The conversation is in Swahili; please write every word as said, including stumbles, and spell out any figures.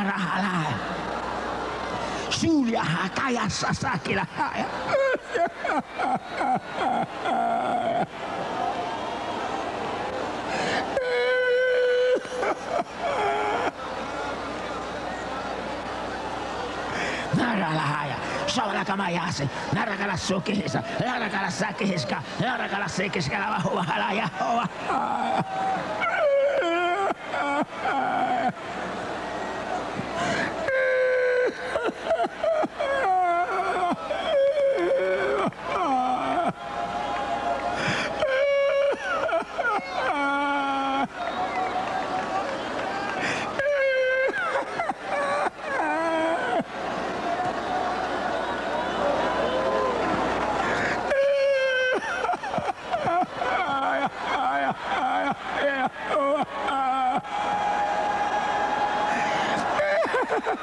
rahalai. Sulia kaya sasakila. Naralahaya, Shavalamayase, Narakala Sokesa, Narakala Sakeska, Narakala Sekeska, Yahoah.